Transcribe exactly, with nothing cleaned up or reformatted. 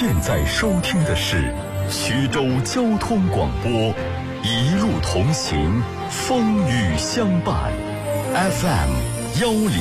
现在收听的是徐州交通广播，一路同行，风雨相伴 ，F M 幺零